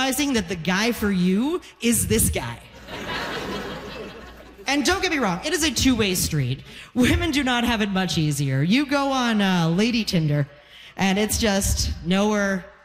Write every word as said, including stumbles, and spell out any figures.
realizing that the guy for you is this guy. And don't get me wrong, it is a two-way street. Women do not have it much easier. You go on uh, Lady Tinder, and it's just know her,